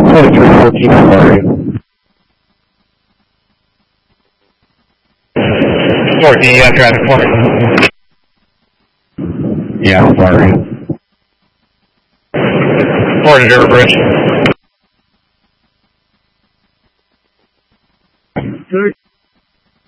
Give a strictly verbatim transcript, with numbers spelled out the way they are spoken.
forty-three fourteen, how are you? fourteen, yeah, traffic four. Yeah, how far are you? Ford River Bridge.